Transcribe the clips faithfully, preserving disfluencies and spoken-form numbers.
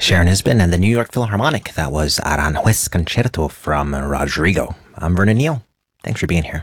Sharon Isbin and the New York Philharmonic. That was Aranjuez Concerto from Rodrigo. I'm Vernon Neal. Thanks for being here.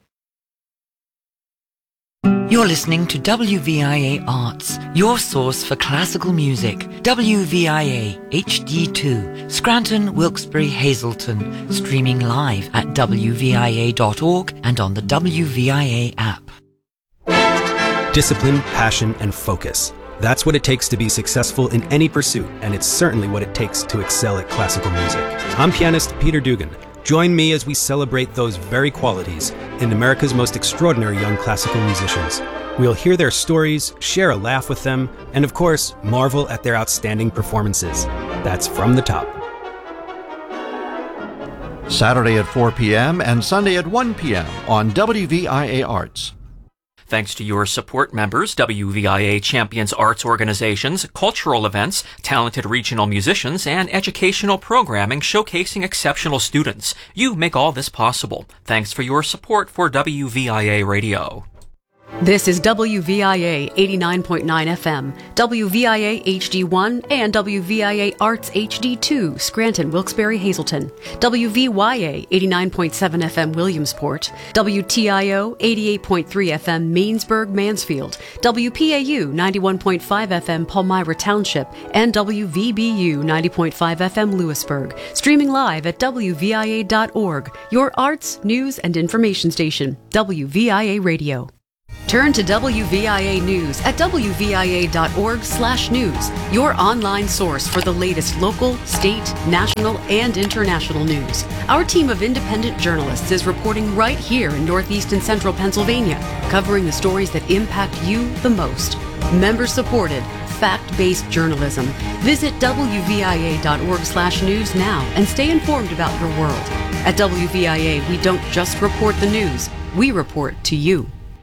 You're listening to W V I A Arts, your source for classical music. W V I A H D two, Scranton, Wilkes-Barre, Hazleton. Streaming live at W V I A dot org and on the W V I A app. Discipline, passion, and focus. That's what it takes to be successful in any pursuit, and it's certainly what it takes to excel at classical music. I'm pianist Peter Dugan. Join me as we celebrate those very qualities in America's most extraordinary young classical musicians. We'll hear their stories, share a laugh with them, and of course, marvel at their outstanding performances. That's From the Top. Saturday at four p.m. and Sunday at one p.m. on W V I A Arts. Thanks to your support members, W V I A champions arts organizations, cultural events, talented regional musicians, and educational programming showcasing exceptional students. You make all this possible. Thanks for your support for W V I A Radio. This is W V I A eighty-nine point nine F M, W V I A H D one, and W V I A Arts H D two, Scranton, Wilkes-Barre, Hazleton, W V Y A eighty-nine point seven F M, Williamsport, W T I O eighty-eight point three F M, Mainsburg, Mansfield, W P A U ninety-one point five F M, Palmyra Township, and W V B U ninety point five F M, Lewisburg. Streaming live at W V I A dot org, your arts, news, and information station, W V I A Radio. Turn to W V I A News at W V I A dot org slash news, your online source for the latest local, state, national, and international news. Our team of independent journalists is reporting right here in Northeast and Central Pennsylvania, covering the stories that impact you the most. Member-supported, fact-based journalism. Visit W V I A dot org slash news now and stay informed about your world. At W V I A, we don't just report the news, we report to you.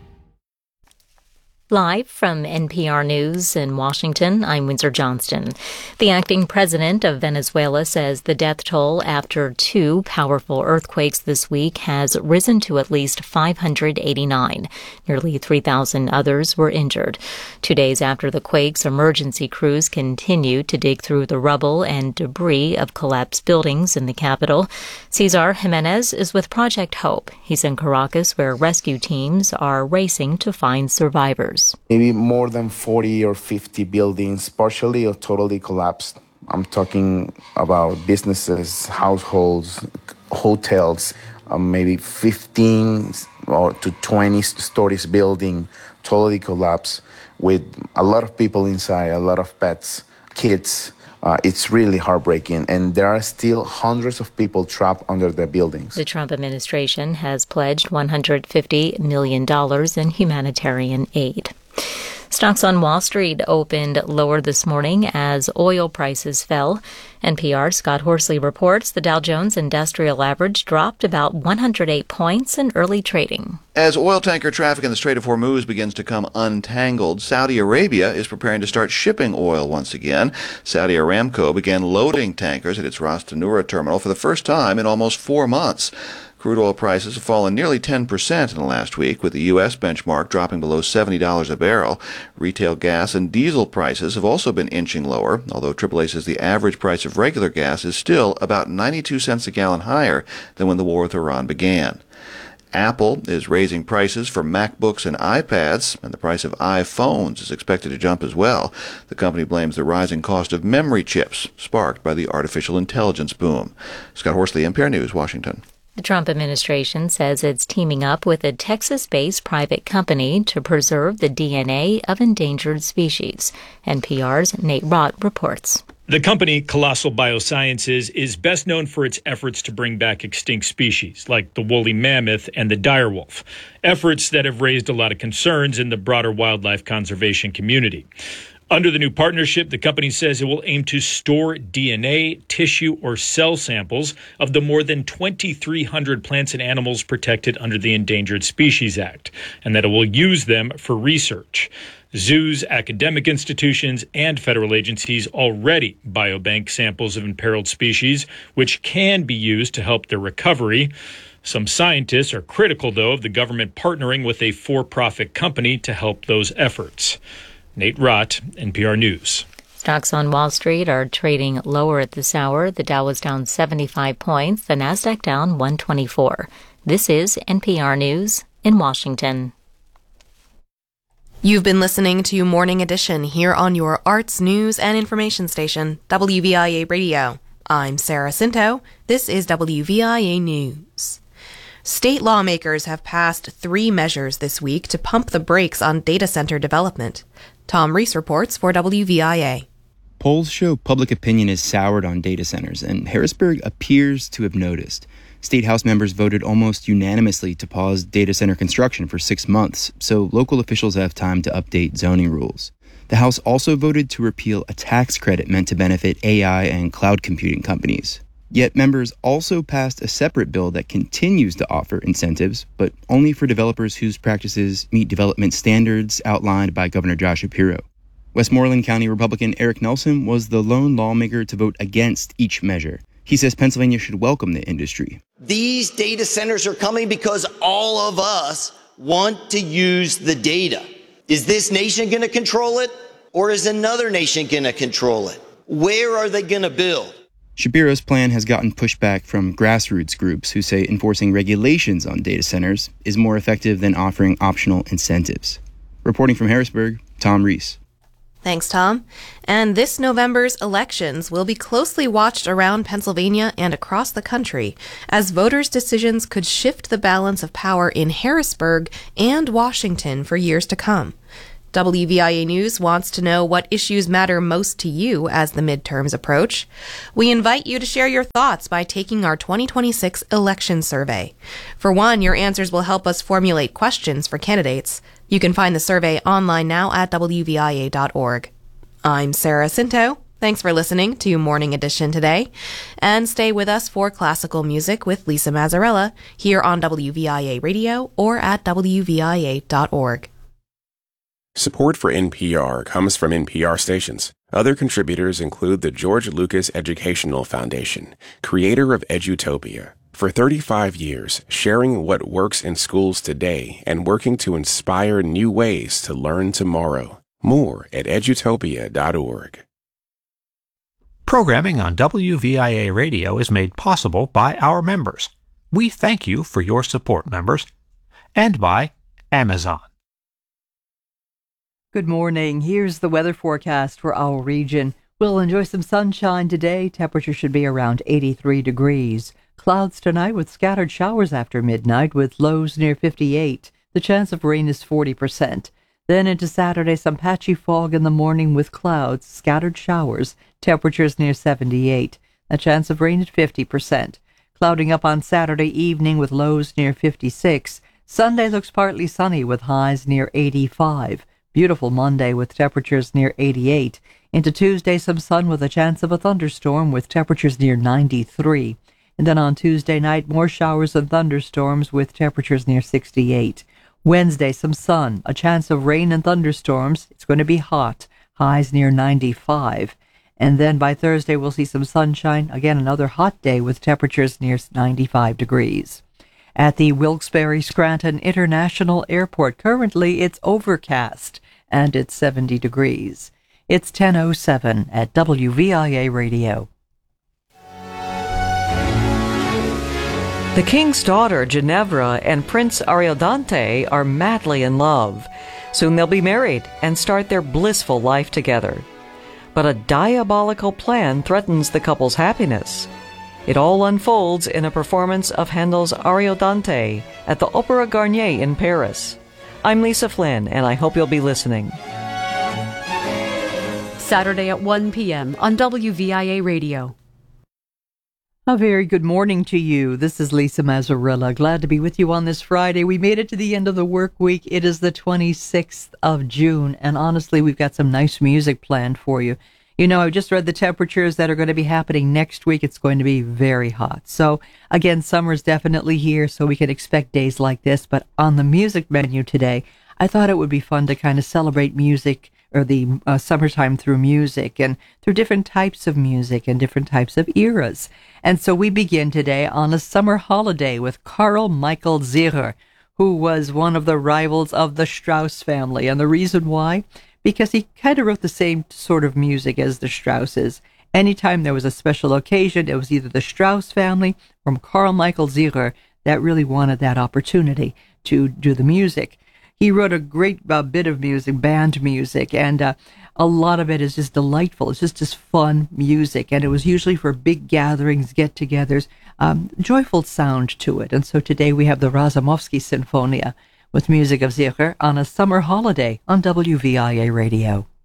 Live from N P R News in Washington, I'm Windsor Johnston. The acting president of Venezuela says the death toll after two powerful earthquakes this week has risen to at least five hundred eighty-nine. Nearly three thousand others were injured. Two days after the quakes, emergency crews continued to dig through the rubble and debris of collapsed buildings in the capital. Cesar Jimenez is with Project Hope. He's in Caracas, where rescue teams are racing to find survivors. Maybe more than forty or fifty buildings, partially or totally collapsed. I'm talking about businesses, households, hotels, um, maybe fifteen or to twenty stories building totally collapsed with a lot of people inside, a lot of pets, kids. Uh, it's really heartbreaking, and there are still hundreds of people trapped under the buildings. The Trump administration has pledged one hundred fifty million dollars in humanitarian aid. Stocks on Wall Street opened lower this morning as oil prices fell. N P R's Scott Horsley reports the Dow Jones Industrial Average dropped about one hundred eight points in early trading. As oil tanker traffic in the Strait of Hormuz begins to come untangled, Saudi Arabia is preparing to start shipping oil once again. Saudi Aramco began loading tankers at its Ras Tanura terminal for the first time in almost four months. Crude oil prices have fallen nearly ten percent in the last week, with the U S benchmark dropping below seventy dollars a barrel. Retail gas and diesel prices have also been inching lower, although triple A says the average price of regular gas is still about ninety-two cents a gallon higher than when the war with Iran began. Apple is raising prices for MacBooks and iPads, and the price of iPhones is expected to jump as well. The company blames the rising cost of memory chips, sparked by the artificial intelligence boom. Scott Horsley, N P R News, Washington. The Trump administration says it's teaming up with a Texas-based private company to preserve the D N A of endangered species. N P R's Nate Rott reports. The company, Colossal Biosciences, is best known for its efforts to bring back extinct species, like the woolly mammoth and the direwolf, efforts that have raised a lot of concerns in the broader wildlife conservation community. Under the new partnership, the company says it will aim to store D N A, tissue, or cell samples of the more than twenty-three hundred plants and animals protected under the Endangered Species Act, and that it will use them for research. Zoos, academic institutions, and federal agencies already biobank samples of imperiled species, which can be used to help their recovery. Some scientists are critical, though, of the government partnering with a for-profit company to help those efforts. Nate Rott, N P R News. Stocks on Wall Street are trading lower at this hour. The Dow was down seventy-five points, the Nasdaq down one twenty-four. This is N P R News in Washington. You've been listening to Morning Edition here on your arts, news, and information station, W V I A Radio. I'm Sarah Cinto. This is W V I A News. State lawmakers have passed three measures this week to pump the brakes on data center development. Tom Reese reports for W V I A. Polls show public opinion is soured on data centers, and Harrisburg appears to have noticed. State House members voted almost unanimously to pause data center construction for six months, so local officials have time to update zoning rules. The House also voted to repeal a tax credit meant to benefit A I and cloud computing companies. Yet members also passed a separate bill that continues to offer incentives, but only for developers whose practices meet development standards outlined by Governor Josh Shapiro. Westmoreland County Republican Eric Nelson was the lone lawmaker to vote against each measure. He says Pennsylvania should welcome the industry. These data centers are coming because all of us want to use the data. Is this nation going to control it, or is another nation going to control it? Where are they going to build? Shapiro's plan has gotten pushback from grassroots groups who say enforcing regulations on data centers is more effective than offering optional incentives. Reporting from Harrisburg, Tom Reese. Thanks, Tom. And this November's elections will be closely watched around Pennsylvania and across the country, as voters' decisions could shift the balance of power in Harrisburg and Washington for years to come. W V I A News wants to know what issues matter most to you as the midterms approach. We invite you to share your thoughts by taking our twenty twenty-six election survey. For one, your answers will help us formulate questions for candidates. You can find the survey online now at W V I A dot org. I'm Sarah Cinto. Thanks for listening to Morning Edition today. And stay with us for classical music with Lisa Mazzarella here on W V I A Radio or at W V I A dot org. Support for N P R comes from N P R stations. Other contributors include the George Lucas Educational Foundation, creator of Edutopia. For thirty-five years, sharing what works in schools today and working to inspire new ways to learn tomorrow. More at edutopia dot org. Programming on W V I A Radio is made possible by our members. We thank you for your support, members. And by Amazon. Good morning. Here's the weather forecast for our region. We'll enjoy some sunshine today. Temperature should be around eighty-three degrees. Clouds tonight with scattered showers after midnight with lows near fifty-eight. The chance of rain is forty percent. Then into Saturday, some patchy fog in the morning with clouds, scattered showers, temperatures near seventy-eight. The chance of rain at fifty percent. Clouding up on Saturday evening with lows near fifty-six. Sunday looks partly sunny with highs near eighty-five. Beautiful Monday with temperatures near eighty-eight. Into Tuesday, some sun with a chance of a thunderstorm with temperatures near ninety-three. And then on Tuesday night, more showers and thunderstorms with temperatures near sixty-eight. Wednesday, some sun, a chance of rain and thunderstorms. It's going to be hot, highs near ninety-five. And then by Thursday, we'll see some sunshine. Again, another hot day with temperatures near ninety-five degrees. At the Wilkes-Barre-Scranton International Airport, currently it's overcast and it's seventy degrees. It's ten oh seven at W V I A Radio. The king's daughter, Ginevra, and Prince Ariodante are madly in love. Soon they'll be married and start their blissful life together. But a diabolical plan threatens the couple's happiness. It all unfolds in a performance of Handel's Ariodante at the Opéra Garnier in Paris. I'm Lisa Flynn, and I hope you'll be listening. Saturday at one p.m. on W V I A Radio. A very good morning to you. This is Lisa Mazzarella. Glad to be with you on this Friday. We made it to the end of the work week. It is the twenty-sixth of June, and honestly, we've got some nice music planned for you. You know, I just read the temperatures that are going to be happening next week. It's going to be very hot. So, again, summer's definitely here, so we can expect days like this. But on the music menu today, I thought it would be fun to kind of celebrate music, or the uh, summertime through music and through different types of music and different types of eras. And so we begin today on a summer holiday with Carl Michael Ziehrer, who was one of the rivals of the Strauss family. And the reason why? because he kind of wrote the same sort of music as the Strausses. Anytime there was a special occasion, it was either the Strauss family or Carl Michael Ziehrer that really wanted that opportunity to do the music. He wrote a great uh, bit of music, band music, and uh, a lot of it is just delightful. It's just just fun music, and it was usually for big gatherings, get-togethers, um, joyful sound to it. And so today we have the Razumovsky Sinfonia with music of Ziehrer on a summer holiday on W V I A Radio.